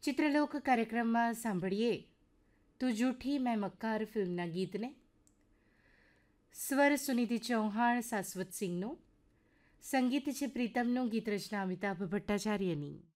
ચિત્રલોક કાર્યક્રમમાં સાંભળીએ તું જૂઠી મેં મક્કાર ફિલ્મના ગીતને. સ્વર સુનિધિ ચૌહાણ, શાશ્વત સિંહનો. સંગીત છે પ્રીતમનું, ગીત રચના અમિતાભ ભટ્ટાચાર્યની.